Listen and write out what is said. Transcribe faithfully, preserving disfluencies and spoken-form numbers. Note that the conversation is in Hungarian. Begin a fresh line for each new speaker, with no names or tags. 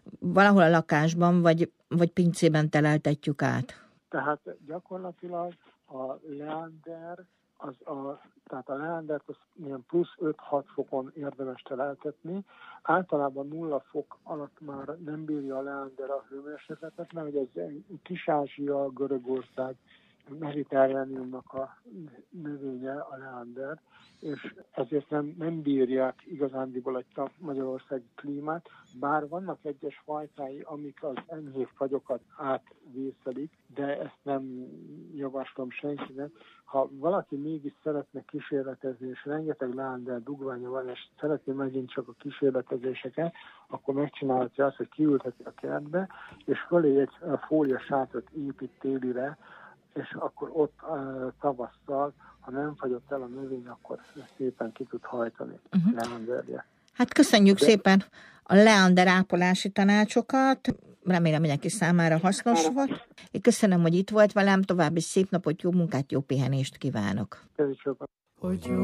valahol a lakásban, vagy, vagy pincében teleltetjük át?
Tehát gyakorlatilag a leander, az a, tehát a leandert az ilyen plusz öt-hat fokon érdemes teleltetni. Általában nulla fok alatt már nem bírja a leander a hőmérsékletet, mert ez Kis-Ázsia, Görögország, mediterrániumnak a növénye a leander, és ezért nem, nem bírják igazándiból egy magyarországi klímát, bár vannak egyes fajtái, amik az enyhébb fagyokat átvészelik, de ezt nem javaslom senkinek. Ha valaki mégis szeretne kísérletezni, és rengeteg leander dugványa van, és szeretné megint csak a kísérletezéseket, akkor megcsinálhatja azt, hogy kiülteti a kertbe, és fölé egy fóliasátrat épít télire, és akkor ott uh, tavasszal, ha nem fagyott el a növény, akkor szépen ki tud hajtani uh-huh. leanderje.
Hát köszönjük
De...
szépen a leander ápolási tanácsokat, remélem mindenki számára hasznos volt. Én köszönöm, hogy itt volt velem, további szép napot, jó munkát, jó pihenést kívánok.
Köszönjük.